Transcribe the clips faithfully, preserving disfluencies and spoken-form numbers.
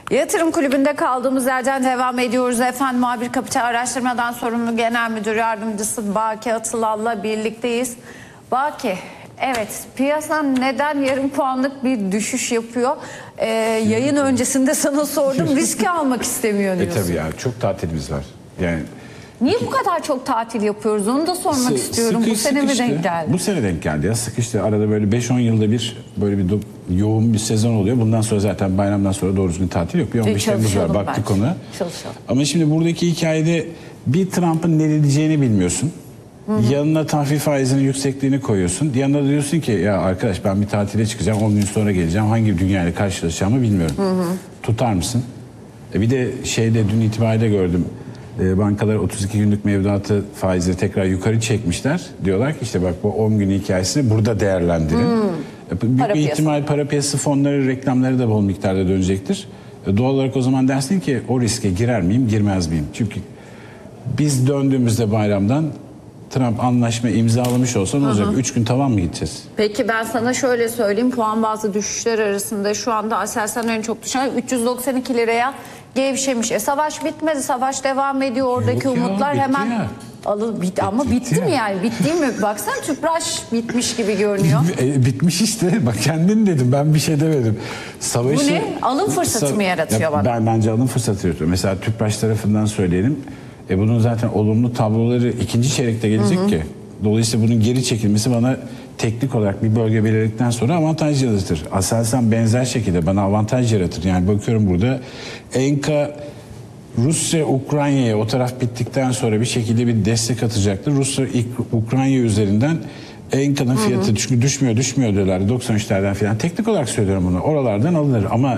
Yatırım Kulübü'nde kaldığımız yerden devam ediyoruz. Efendim, Muhabir Kapital Araştırmadan Sorumlu Genel Müdür Yardımcısı Baki Atılal'la birlikteyiz. Baki, evet, piyasa neden yarım puanlık bir düşüş yapıyor? Ee, yayın öncesinde sana sordum, riski almak istemiyor diyorsun. E tabii ya, çok tatilimiz var. Yani niye bu kadar çok tatil yapıyoruz? Onu da sormak S istiyorum. Sıkış, bu sene sıkıştı. mi denk geldi? Bu sene denk geldi ya. Sıkıştı. Arada böyle beş on yılda bir böyle bir yoğun bir sezon oluyor. Bundan sonra zaten bayramdan sonra doğru düzgün tatil yok. Bir on beş Temmuz var. Baktık ona. Çalışalım. Ama şimdi buradaki hikayede bir Trump'ın ne diyeceğini bilmiyorsun. Hı hı. Yanına tahvil faizinin yüksekliğini koyuyorsun. Yanına da diyorsun ki ya arkadaş, ben bir tatile çıkacağım. on gün sonra geleceğim. Hangi dünyayla karşılaşacağımı bilmiyorum. Hı hı. Tutar mısın? E bir de şeyde dün itibariyle gördüm. Bankalar otuz iki günlük mevduatı faizleri tekrar yukarı çekmişler. Diyorlar ki işte bak, bu on gün hikayesini burada değerlendirin. Hmm. Büyük para bir piyasa. ihtimal para piyasası fonları reklamları da bol miktarda dönecektir. Doğal olarak o zaman dersin ki o riske girer miyim, girmez miyim? Çünkü biz döndüğümüzde bayramdan Trump anlaşma imzalamış olsa ne olacak? üç gün tavan mı gideceğiz? Peki ben sana şöyle söyleyeyim. Puan bazı düşüşler arasında şu anda Aselsan en çok düşen üç yüz doksan iki liraya gevşemiş. E savaş bitmedi. Savaş devam ediyor. Oradaki Yok umutlar ya, hemen ya. Alın, bit, ama bitti, bitti mi yani? Bitti mi? Baksana Tüpraş bitmiş gibi görünüyor. E, bitmiş işte. Bak, kendin dedim. Ben bir şey demedim. Savaşı, bu ne? Alım fırsatı mı yaratıyor ya, bana? Ben bence alım fırsatı yaratıyor. Mesela Tüpraş tarafından söyleyelim. E bunun zaten olumlu tabloları ikinci çeyrekte gelecek, hı hı, ki. Dolayısıyla bunun geri çekilmesi bana teknik olarak bir bölge belirledikten sonra avantaj yaratır. Aselsan benzer şekilde bana avantaj yaratır. Yani bakıyorum burada Enka Rusya Ukrayna'ya, o taraf bittikten sonra bir şekilde bir destek atacaktır. Rusya Ukrayna üzerinden Enka'nın fiyatı, hı hı, çünkü düşmüyor düşmüyor diyorlar doksan üçlerden falan. Teknik olarak söylüyorum bunu. Oralardan alınır ama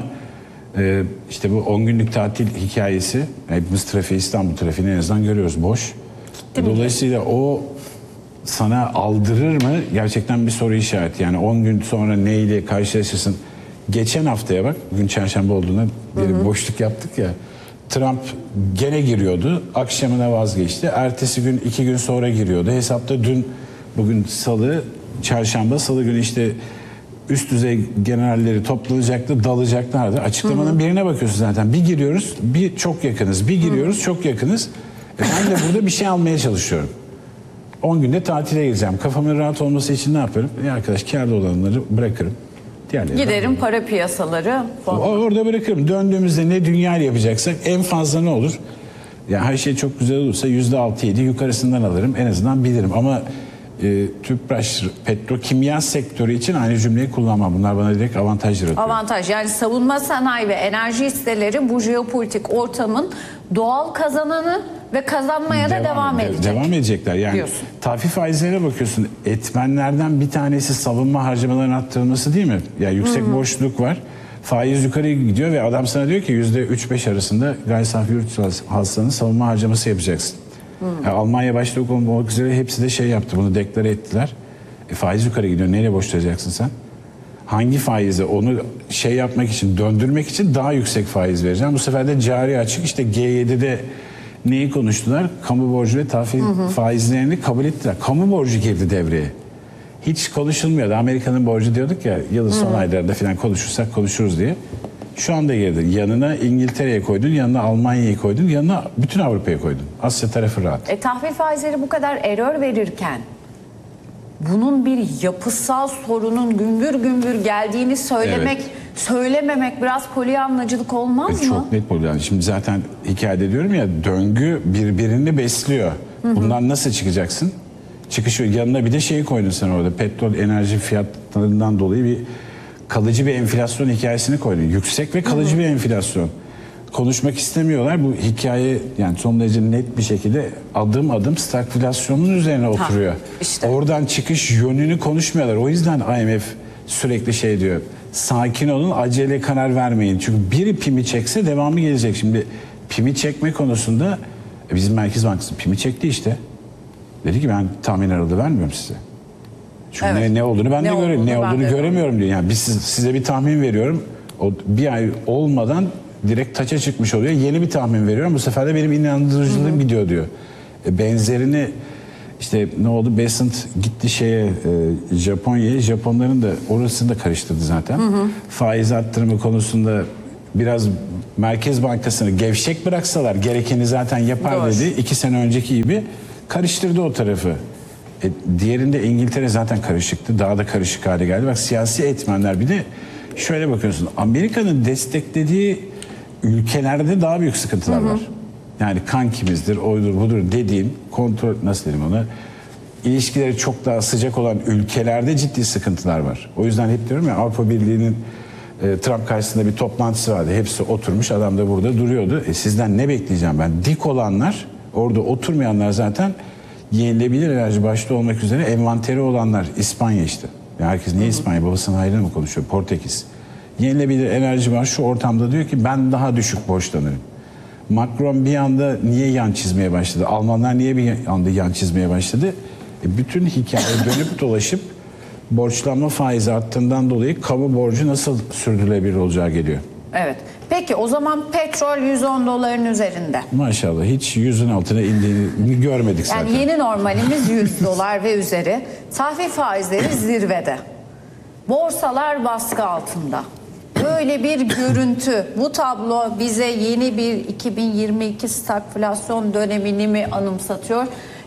e, işte bu on günlük tatil hikayesi, hepimiz trafiği, İstanbul trafiğini en azından görüyoruz, boş. Gitti Dolayısıyla mi? O sana aldırır mı? Gerçekten bir soru işareti. Yani on gün sonra neyle karşılaşırsın? Geçen haftaya bak, bugün çarşamba olduğunda bir boşluk yaptık ya. Trump gene giriyordu. Akşamına vazgeçti. Ertesi gün iki gün sonra giriyordu. Hesapta dün, bugün salı, çarşamba, salı günü işte üst düzey generalleri toplanacaktı, dalacaklardı. Açıklamanın, hı hı, birine bakıyorsun zaten. Bir giriyoruz, bir çok yakınız. Bir giriyoruz, hı, çok yakınız. E ben de burada bir şey almaya çalışıyorum. on günde tatile gireceğim. Kafamın rahat olması için ne yapıyorum? Ya arkadaş, kârda olanları bırakırım. Diğerleri giderim ben para piyasaları falan. Orada bırakırım. Döndüğümüzde ne dünya yapacaksak en fazla ne olur? Yani her şey çok güzel olursa yüzde altı yedi yukarısından alırım. En azından bilirim. Ama e, Tüpraş, petrokimya sektörü için aynı cümleyi kullanmam. Bunlar bana direkt avantaj yaratıyor. Avantaj. Yani savunma sanayi ve enerji hisseleri bu jeopolitik ortamın doğal kazananı ve kazanmaya devam, da devam edecek. Devam edecekler. Yani diyorsun. Tahvil faizlerine bakıyorsun. Etmenlerden bir tanesi savunma harcamalarının arttırılması değil mi? Yani yüksek, hı hı, borçluluk var. Faiz yukarı gidiyor ve adam sana diyor ki yüzde üç beş arasında gayri safi yurt hasılanın savunma harcaması yapacaksın. Yani Almanya başta olmak üzere hepsi de şey yaptı, bunu deklare ettiler. E, faiz yukarı gidiyor. Neyle borçlanacaksın sen? Hangi faize? Onu şey yapmak için, döndürmek için daha yüksek faiz vereceğim. Bu sefer de cari açık, işte G yedi'de neyi konuştular? Kamu borcu ve tahvil, hı hı, faizlerini kabul ettiler. Kamu borcu girdi devreye. Hiç konuşulmuyordu. Amerika'nın borcu diyorduk ya, yılın son, hı hı, aylarında falan konuşursak konuşuruz diye. Şu anda girdi. Yanına İngiltere'ye koydun, yanına Almanya'yı koydun, yanına bütün Avrupa'ya koydun. Asya tarafı rahat. E, tahvil faizleri bu kadar error verirken bunun bir yapısal sorunun gümbür gümbür geldiğini söylemek, evet, söylememek biraz polyanlacılık olmaz e, mı? Çok net polyanlacılık. Şimdi zaten hikayede diyorum ya, döngü birbirini besliyor. Hı hı. Bundan nasıl çıkacaksın? Çıkış yanına bir de şeyi koydun sen orada. Petrol, enerji fiyatlarından dolayı bir kalıcı bir enflasyon hikayesini koydun. Yüksek ve kalıcı, hı hı, bir enflasyon. Konuşmak istemiyorlar. Bu hikaye yani son derece net bir şekilde adım adım stagflasyonun üzerine oturuyor. Ha, işte. Oradan çıkış yönünü konuşmuyorlar. O yüzden I M F sürekli şey diyor. Sakin olun, acele karar vermeyin. Çünkü biri pimi çekse devamı gelecek. Şimdi pimi çekme konusunda bizim Merkez Bankası pimi çekti işte. Dedi ki ben tahmin aralığı vermiyorum size. Çünkü evet, ne, ne olduğunu ben ne de görüyorum. Ne olduğunu göremiyorum diyor. Yani biz size bir tahmin veriyorum. O bir ay olmadan direkt taça çıkmış oluyor. Yeni bir tahmin veriyorum. Bu sefer de benim inandırıcılığım, hı hı, gidiyor diyor. E, benzerini işte ne oldu? Besant gitti şeye e, Japonya'ya. Japonların da orasını da karıştırdı zaten. Hı hı. Faiz arttırımı konusunda biraz Merkez Bankası'nı gevşek bıraksalar gerekeni zaten yapar Doğru. dedi. İki sene önceki gibi karıştırdı o tarafı. E, diğerinde İngiltere zaten karışıktı. Daha da karışık hale geldi. Bak siyasi etmenler bir de şöyle bakıyorsun. Amerika'nın desteklediği ülkelerde daha büyük sıkıntılar hı hı. var. Yani kankimizdir, oydur, budur dediğim kontrol nasıl diyeyim ona, ilişkileri çok daha sıcak olan ülkelerde ciddi sıkıntılar var. O yüzden hep diyorum ya Avrupa Birliği'nin e, Trump karşısında bir toplantısı vardı. Hepsi oturmuş, adam da burada duruyordu. E, sizden ne bekleyeceğim ben? Dik olanlar, orada oturmayanlar zaten yenilebilir enerji başta olmak üzere envanteri olanlar. İspanya işte. Ya herkes niye İspanya? Babasının hayrına mı konuşuyor? Portekiz. Yenilebilir enerji var şu ortamda diyor ki ben daha düşük borçlanırım. Macron bir anda niye yan çizmeye başladı? Almanlar niye bir anda yan çizmeye başladı? E bütün hikaye dönüp dolaşıp borçlanma faizi arttığından dolayı kamu borcu nasıl sürdürülebilir olacağı geliyor. Evet. Peki o zaman petrol yüz on doların üzerinde. Maşallah hiç yüzün altına indiğini görmedik zaten. Yani yeni normalimiz yüz dolar ve üzeri. Tahvil faizleri zirvede. Borsalar baskı altında. Böyle bir görüntü, bu tablo bize yeni bir iki bin yirmi iki stagflasyon dönemini mi anımsatıyor?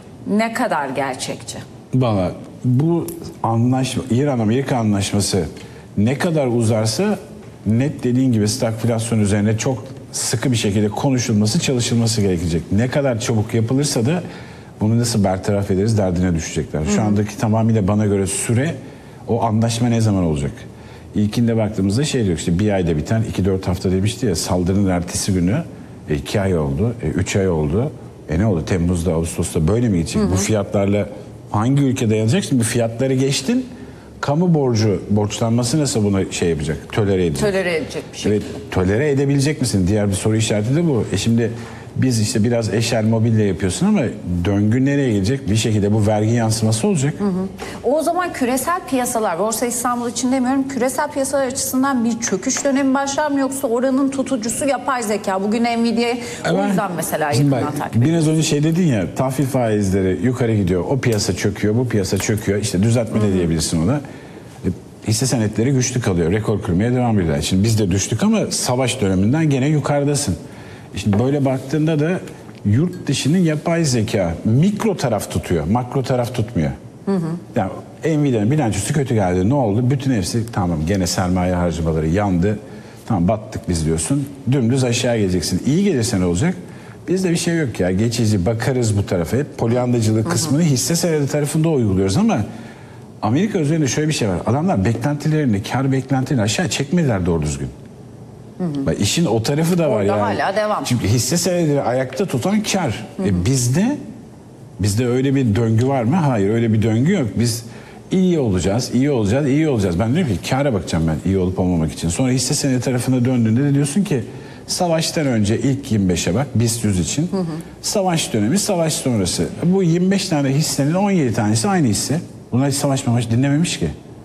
Ne kadar gerçekçi? Valla bu anlaşma, İran-Amerika anlaşması ne kadar uzarsa net dediğin gibi stagflasyon üzerine çok sıkı bir şekilde konuşulması, çalışılması gerekecek. Ne kadar çabuk yapılırsa da bunu nasıl bertaraf ederiz derdine düşecekler. Şu andaki tamamıyla bana göre süre, o anlaşma ne zaman olacak? İlkinde baktığımızda şey diyor işte bir ayda biten, iki dört hafta demişti ya, saldırının ertesi günü e, iki ay oldu, e, üç ay oldu. E ne oldu? Temmuz'da, Ağustos'ta böyle mi gidecek? Hı hı. Bu fiyatlarla hangi ülke dayanacak? Şimdi bu fiyatları geçtin. Kamu borcu, borçlanması nasıl buna şey yapacak? Tolere edecek. Tolere edecek bir şekilde. Evet, tolere edebilecek misin? Diğer bir soru işareti de bu. E şimdi biz işte biraz eşel mobilya yapıyorsun ama döngü nereye gelecek? Bir şekilde bu vergi yansıması olacak. Hı hı. O zaman küresel piyasalar, Borsa İstanbul için demiyorum, küresel piyasalar açısından bir çöküş dönemi başlar mı, yoksa oranın tutucusu yapay zeka? Bugün Nvidia'yı o yüzden mesela yakından takip ediyoruz. Biraz önce şey dedin ya, tahvil faizleri yukarı gidiyor, o piyasa çöküyor, bu piyasa çöküyor. İşte düzeltme ne diyebilirsin ona? E, hisse senetleri güçlü kalıyor, rekor kırmaya devam ediyor. Şimdi biz de düştük ama savaş döneminden gene yukarıdasın. Şimdi böyle baktığında da yurt dışının yapay zeka mikro taraf tutuyor, makro taraf tutmuyor. Hı hı. Yani Nvidia'nın bilançosu kötü geldi. Ne oldu? Bütün hepsi tamam, gene sermaye harcamaları yandı. Tamam, battık biz diyorsun. Dümdüz aşağı geleceksin. İyi gelirse ne olacak? Bizde bir şey yok ya. Geçici bakarız bu tarafa. Hep polyandacılık kısmını hisse senedi tarafında uyguluyoruz ama Amerika üzerinde şöyle bir şey var. Adamlar beklentilerini, kar beklentilerini aşağı çekmediler doğru düzgün. Hı hı. Bak, işin o tarafı da var. Orada yani. Hala devam. Çünkü hisse senedini ayakta tutan kar. Hı hı. E bizde bizde öyle bir döngü var mı? Hayır, öyle bir döngü yok. Biz iyi olacağız, iyi olacağız, iyi olacağız. Ben diyorum ki kâra bakacağım ben iyi olup olmamak için. Sonra hisse senedi tarafına döndüğünde de diyorsun ki savaştan önce ilk yirmi beşe bak, BIST yüz için. Hı hı. Savaş dönemi, savaş sonrası. Bu yirmi beş tane hissenin on yedi tanesi aynı hisse. Bunlar hiç savaş mavaş dinlememiş ki.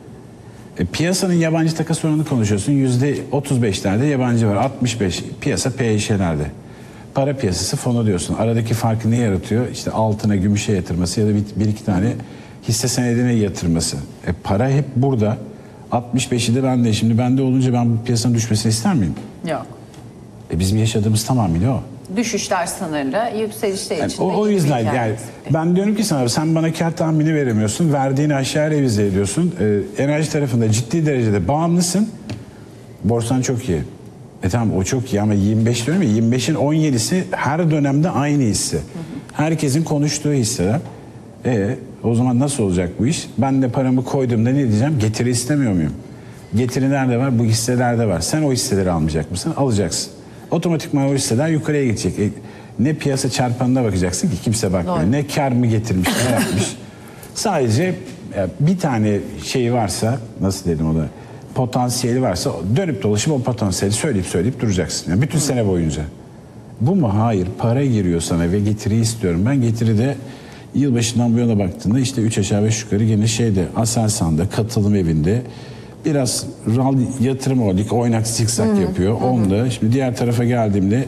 E, piyasanın yabancı takas oranını konuşuyorsun. yüzde otuz beşlerde yabancı var. altmış beş piyasa P Y Ş'lerde. Para piyasası fonu diyorsun. Aradaki farkı ne yaratıyor? İşte altına, gümüşe yatırması ya da bir, bir iki tane hisse senedine yatırması. E, para hep burada. altmış beşi de bende. Şimdi bende olunca ben bu piyasanın düşmesini ister miyim? Yok. E, bizim yaşadığımız tamamıyla o. Düşüşler sınırlı, yükselişler Yani içinde. o, o yüzden yani ben diyorum ki sana, sen bana kar tahmini veremiyorsun. Verdiğini aşağı revize ediyorsun. E, enerji tarafında ciddi derecede bağımlısın. Borsan çok iyi. E tamam, o çok iyi ama yirmi beş diyorum ya, yirmi beşin on yedisi her dönemde aynı hisse. Hı hı. Herkesin konuştuğu hisseler. E o zaman nasıl olacak bu iş? Ben de paramı koyduğumda ne diyeceğim? Getiri istemiyor muyum? Getiri nerede var? Bu hisselerde var. Sen o hisseleri almayacak mısın? Alacaksın. Otomatikman o hisseler yukarıya gidecek. E, ne piyasa çarpanına bakacaksın ki, kimse bakmıyor. Doğru. Ne kar mı getirmiş, ne yapmış. Sadece ya, bir tane şey varsa, nasıl dedim o da, potansiyeli varsa dönüp dolaşıp o potansiyeli söyleyip söyleyip duracaksın. Yani bütün Hı. sene boyunca. Bu mu? Hayır. Para giriyor sana ve getiri istiyorum. Ben getiri de yılbaşından bu yana baktığında işte üç aşağı beş yukarı gene şeyde, Aselsan'da, katılım evinde biraz ral yatırım olik, oynak zikzak Hı-hı. yapıyor. Hı-hı. Onda şimdi diğer tarafa geldiğimde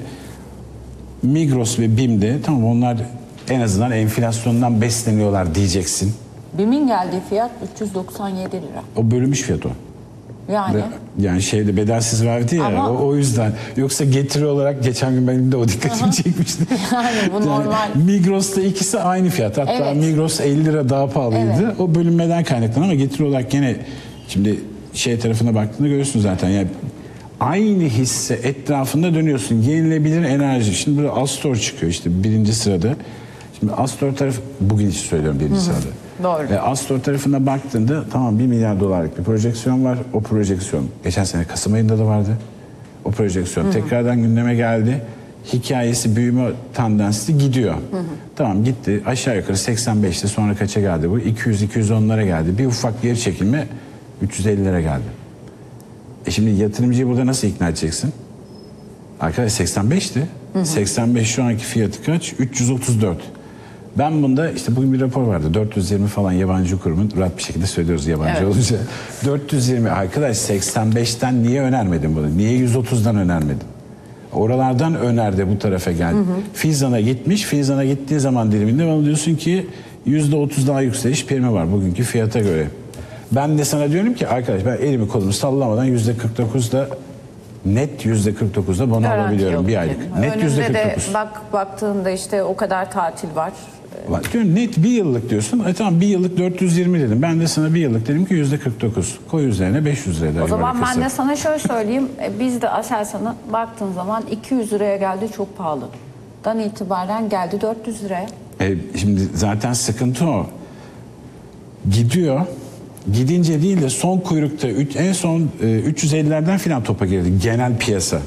Migros ve BİM'de tamam, onlar en azından enflasyondan besleniyorlar diyeceksin. BİM'in geldiği fiyat üç yüz doksan yedi lira. O bölünmüş fiyat o. Yani. Yani şeyde bedelsiz verdi ya Ama- o, o yüzden. Yoksa getiri olarak geçen gün benim de o dikkatimi çekmişti. Yani bu normal. Migros'ta ikisi aynı fiyat. Hatta Evet. Migros elli lira daha pahalıydı. Evet. O bölünmeden kaynaklı ama getiri olarak gene şimdi şey tarafına baktığında görüyorsun zaten. Yani aynı hisse etrafında dönüyorsun. Yenilebilir enerji. Şimdi burada Astor çıkıyor işte birinci sırada. Şimdi Astor tarafı bugün için söylüyorum birinci sırada. Doğru. E, Astor tarafına baktığında tamam bir milyar dolarlık bir projeksiyon var. O projeksiyon geçen sene Kasım ayında da vardı. O projeksiyon tekrardan gündeme geldi. Hikayesi büyüme tendensli gidiyor. Hı hı. Tamam gitti aşağı yukarı seksen beşte sonra kaça geldi bu? iki yüz iki yüz onlara geldi. Bir ufak geri çekilme üç yüz ellilere geldi. E şimdi yatırımcıyı burada nasıl ikna edeceksin? Arkadaş seksen beşti. Hı hı. seksen beş şu anki fiyatı kaç? üç yüz otuz dört. Ben bunda işte bugün bir rapor vardı. dört yüz yirmi falan yabancı kurumun rahat bir şekilde söylüyoruz yabancı evet. olunca. dört yüz yirmi arkadaş seksen beşten niye önermedin bunu? Niye yüz otuzdan önermedin? Oralardan önerdi bu tarafa geldi. Hı hı. Fizan'a gitmiş. Fizan'a gittiği zaman diliminde bana diyorsun ki yüzde otuz daha yükseliş primi var bugünkü fiyata göre. Ben de sana diyorum ki arkadaş ben elimi kolumu sallamadan yüzde kırk dokuzda net yüzde kırk dokuzda bunu Garanti alabiliyorum yok bir aylık. yani. Net yüzde Önünde kırk de dokuz. bak baktığında işte o kadar tatil var. Bak diyorum net bir yıllık diyorsun. E tamam bir yıllık dört yüz yirmi dedim. Ben de sana bir yıllık dedim ki yüzde kırk dokuz. Koy üzerine beş yüz liraya. O zaman ben de sana şöyle söyleyeyim. E, biz de Aselsan'a baktığın zaman iki yüz liraya geldi çok pahalı. Dan itibaren geldi dört yüz liraya. E, şimdi zaten sıkıntı o. Gidiyor. Gidince değil de son kuyrukta üç, en son e, üç yüz ellilerden filan topa girdi. Genel piyasa.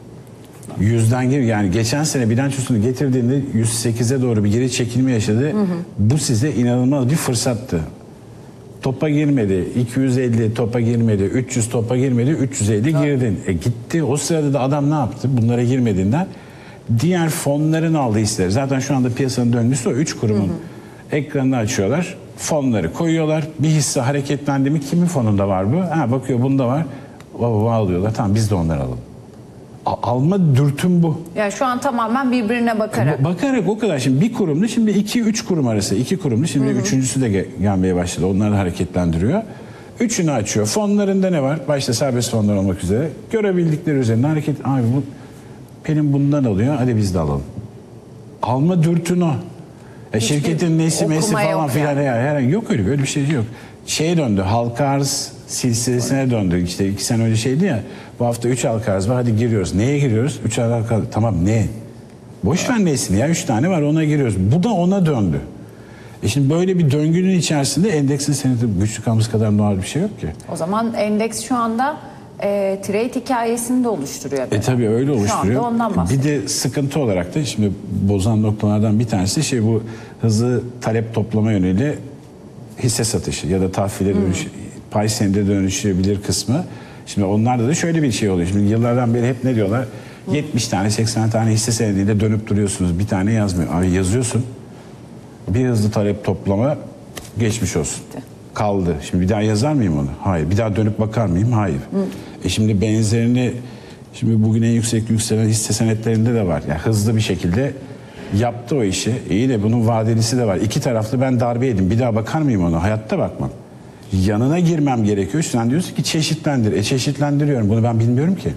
Yüzden gir yani geçen sene bilançosunu getirdiğinde yüz sekize doğru bir geri çekilme yaşadı. Hı hı. Bu size inanılmaz bir fırsattı. Topa girmedi. iki yüz elli topa girmedi. üç yüz topa girmedi. üç yüz elli girdin. E gitti. O sırada da adam ne yaptı? Bunlara girmediğinden diğer fonların aldığı hisseleri. Zaten şu anda piyasanın döngüsü o. Üç kurumun hı hı. ekranını açıyorlar. Fonları koyuyorlar. Bir hisse hareketlendi mi kimin fonunda var bu? Ha bakıyor bunda var. Baba alıyorlar. Tamam biz de onları alalım. Alma dürtüm bu. Ya şu an tamamen birbirine bakarak. Bakarak o kadar. Şimdi bir kurumlu, şimdi iki üç kurum arası. iki kurumlu, şimdi hı hı. üçüncüsü de gelmeye başladı. Onlar da hareketlendiriyor. Üçünü açıyor. Fonlarında ne var? Başta serbest fonlar olmak üzere. Görebildikleri üzerine hareket. Abi bu Pelin bundan alıyor. Hadi biz de alalım. Alma dürtün o. E şirketin nesi mesi falan filan. Yani. Herhangi yok öyle, öyle bir şey yok. Şeye döndü. Halka arz silsilesine döndü. İşte iki sene önce şeydi ya. Bu hafta üç halka arz var. Hadi giriyoruz. Neye giriyoruz? Üç halka arz. Tamam ne? Boş ver nesini ya. Üç tane var ona giriyoruz. Bu da ona döndü. E şimdi böyle bir döngünün içerisinde endeksin senedi güçlü kalması kadar normal bir şey yok ki. O zaman endeks şu anda e, trade hikayesini de oluşturuyor. E tabii öyle oluşturuyor. Şu anda ondan bahsediyor. Bir de sıkıntı olarak da şimdi bozan noktalardan bir tanesi şey bu hızlı talep toplama yönüyle hisse satışı ya da tahvile hmm. dönüş, pay senedine dönüşebilir kısmı. Şimdi onlarda da şöyle bir şey oluyor. Şimdi yıllardan beri hep ne diyorlar? Hmm. yetmiş tane seksen tane hisse senediyle dönüp duruyorsunuz. Bir tane yazmıyor. Abi yazıyorsun. Bir hızlı talep toplama geçmiş olsun. Kaldı. Şimdi bir daha yazar mıyım onu? Hayır. Bir daha dönüp bakar mıyım? Hayır. Hmm. E şimdi benzerini şimdi bugün en yüksek yükselen hisse senetlerinde de var. Yani hızlı bir şekilde yaptı o işi. İyi de bunun vadelisi de var. İki taraflı ben darbe yedim. Bir daha bakar mıyım ona? Hayatta bakmam. Yanına girmem gerekiyor. Sen diyorsun ki çeşitlendir. E çeşitlendiriyorum. Bunu ben bilmiyorum ki.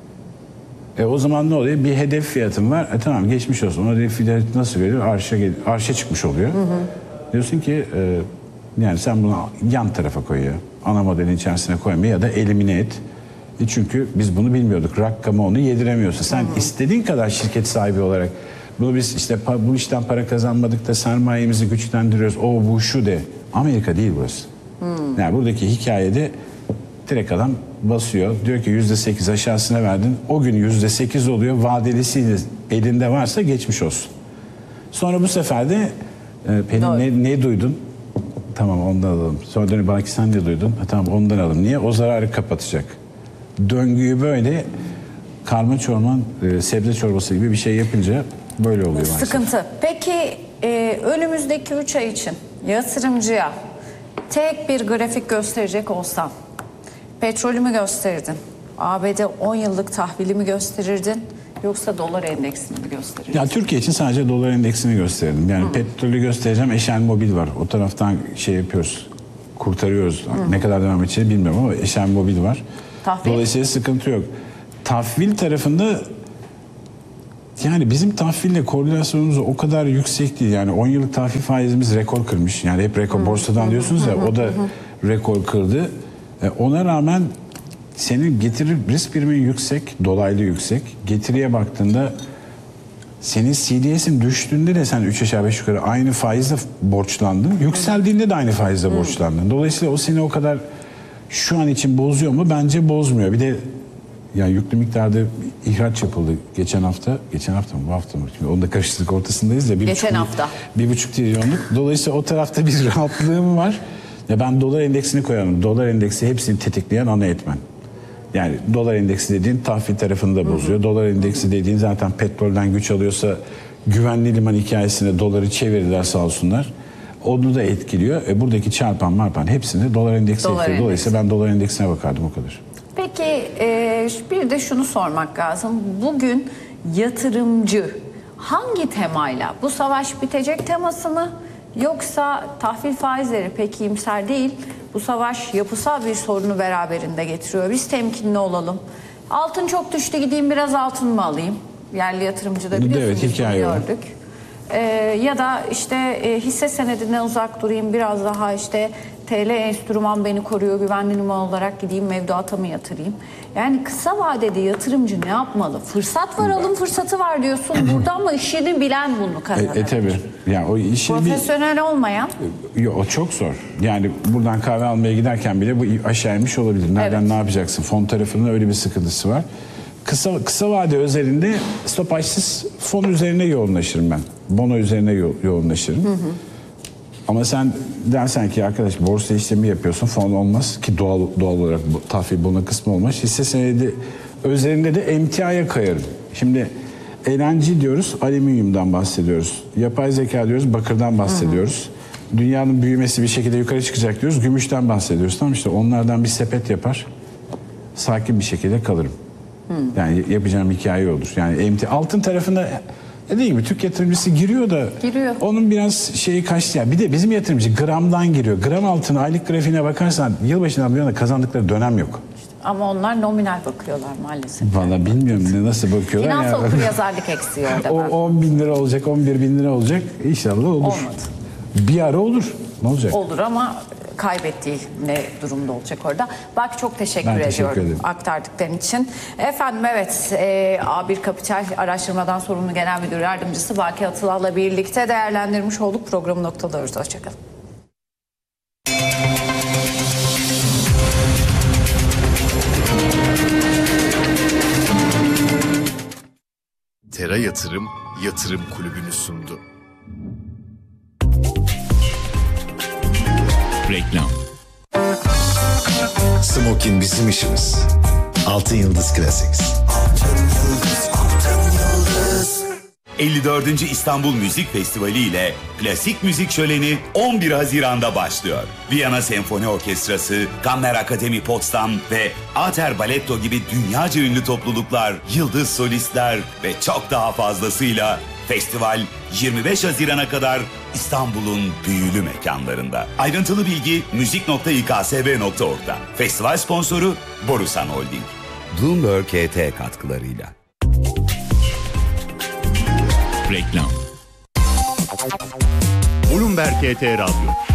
E o zaman ne oluyor? Bir hedef fiyatım var. E tamam geçmiş olsun. O hedef fiyatı nasıl veriyor? Arşa, arşa çıkmış oluyor. Hı hı. Diyorsun ki e, yani sen bunu yan tarafa koyuyor. Ana modelin içerisine koyma ya da elimine et. E çünkü biz bunu bilmiyorduk. Rakamı onu yediremiyorsun. Sen hı hı. istediğin kadar şirket sahibi olarak bunu biz işte bu işten para kazanmadık da sermayemizi güçlendiriyoruz. O bu şu de. Amerika değil burası. Hmm. Yani buradaki hikayede direkt adam basıyor. Diyor ki yüzde sekiz aşağısına verdin. O gün yüzde sekiz oluyor. Vadelisiyle elinde varsa geçmiş olsun. Sonra bu sefer de e, Pelin ne, ne duydun? Tamam ondan alalım. Sonra dönüp belki sen ne duydun? Ha, tamam ondan alalım. Niye? O zararı kapatacak. Döngüyü böyle karma çorman e, sebze çorbası gibi bir şey yapınca böyle oluyor maalesef. Sıkıntı. Peki e, önümüzdeki üç ay için yatırımcıya tek bir grafik gösterecek olsan petrolü mü gösterirdin? A B D on yıllık tahvili mi gösterirdin? Yoksa dolar endeksini mi gösterirdin? Ya Türkiye için sadece dolar endeksini gösterdim. Yani Hı. petrolü göstereceğim. Eşen Mobil var. O taraftan şey yapıyoruz. kurtarıyoruz. Hı. Ne kadar devam edeceğini bilmiyorum ama Eşen Mobil var. Tahvil? Dolayısıyla sıkıntı yok. Tahvil tarafında yani bizim tahville koordinasyonumuz o kadar yüksek değil. Yani on yıllık tahvil faizimiz rekor kırmış. Yani hep rekor, borsadan diyorsunuz ya, o da rekor kırdı. E, ona rağmen senin getiri risk primin yüksek, dolaylı yüksek. Getiriye baktığında senin C D S'in düştüğünde de sen üç aşağı beş yukarı aynı faizle borçlandın. Yükseldiğinde de aynı faizle borçlandın. Dolayısıyla o seni o kadar şu an için bozuyor mu? Bence bozmuyor. Bir de yani yüklü miktarda ihraç yapıldı geçen hafta. Geçen hafta mı? Bu hafta mı? Şimdi onu da karıştırdık, ortasındayız ya. Bir geçen buçuk, hafta. Bir buçuk trilyonluk. Dolayısıyla o tarafta bir rahatlığım var. Ya ben dolar endeksini koyarım. Dolar endeksi hepsini tetikleyen ana etmen. Yani dolar endeksi dediğin tahvil tarafını da bozuyor. Hı hı. Dolar endeksi dediğin zaten petrolden güç alıyorsa güvenli liman hikayesine doları çevirdiler sağ olsunlar. Onu da etkiliyor. E buradaki çarpan marpan hepsini dolar endeksi dolar etkiliyor. Dolayısıyla ben dolar endeksine bakardım, o kadar. Peki e, bir de şunu sormak lazım. Bugün yatırımcı hangi temayla, bu savaş bitecek teması mı, yoksa tahvil faizleri pek iyimser değil, bu savaş yapısal bir sorunu beraberinde getiriyor, biz temkinli olalım, altın çok düştü gideyim biraz altın mı alayım, yerli yatırımcıda biliyorsunuz, evet, hikaye bunu gördük. Ee, ya da işte e, hisse senedinden uzak durayım, biraz daha işte T L enstrüman beni koruyor, güvenli liman olarak gideyim mevduata mı yatırayım? Yani kısa vadede yatırımcı ne yapmalı? Fırsat var, alım fırsatı var diyorsun burada ama işini bilen bunu kazanır. E, e tabii. Yani o işi profesyonel bir, olmayan. Yo, o çok zor. Yani buradan kahve almaya giderken bile bu aşağı inmiş olabilir. Nereden evet. ne yapacaksın? Fon tarafının öyle bir sıkıntısı var. Kısa kısa vade özelinde stopajsız fon üzerine yoğunlaşırım ben. Bono üzerine yo yoğunlaşırım. Hı hı. Ama sen dersen ki arkadaş borsa işlemi yapıyorsun, fon olmaz ki, doğal doğal olarak tahvil bono kısmı olmaz. Hisse senedi üzerinde de emtiaya kayarım. Şimdi L N G diyoruz, alüminyumdan bahsediyoruz. Yapay zeka diyoruz, bakırdan bahsediyoruz. Hı hı. Dünyanın büyümesi bir şekilde yukarı çıkacak diyoruz, gümüşten bahsediyoruz. Tamam, işte onlardan bir sepet yapar, sakin bir şekilde kalırım. Hı. Yani yapacağım hikaye olur. Yani emtia, altın tarafında dediğim gibi Türk yatırımcısı giriyor da giriyor. Onun biraz şeyi kaçtı ya. Bir de bizim yatırımcı gramdan giriyor. Gram altın aylık grafiğine bakarsan yılbaşından bu yana kazandıkları dönem yok. İşte, ama onlar nominal bakıyorlar maalesef. Valla bilmiyorum ne nasıl bakıyorlar. Finansal okuryazarlık eksiği orada. O on bin lira olacak, on bir bin lira olacak. İnşallah olur. Olmadı. Bir ara olur. Ne olacak? Olur ama kaybettiği ne durumda olacak orada. Bak, çok teşekkür ben ediyorum teşekkür ederim. aktardıkların için. Efendim evet, e, A bir Kapital Araştırmadan Sorumlu Genel Müdür Yardımcısı Baki Atılal'la birlikte değerlendirmiş olduk. Programı noktalıyoruz. Hoşçakalın. Tera Yatırım Yatırım Kulübü'nü sundu. Reklam. Smokin bizim işimiz. Altın Yıldız Classics. elli dördüncü İstanbul Müzik Festivali ile klasik müzik şöleni on bir Haziran'da başlıyor. Viyana Senfoni Orkestrası, Kammer Akademi Potsdam ve Ater Baletto gibi dünyaca ünlü topluluklar, yıldız solistler ve çok daha fazlasıyla festival yirmi beş Haziran'a kadar İstanbul'un büyülü mekanlarında. Ayrıntılı bilgi müzik nokta i k s b nokta org'da. Festival sponsoru Borusan Holding. Bloomberg H T katkılarıyla. Reklam. Bloomberg H T Radyo.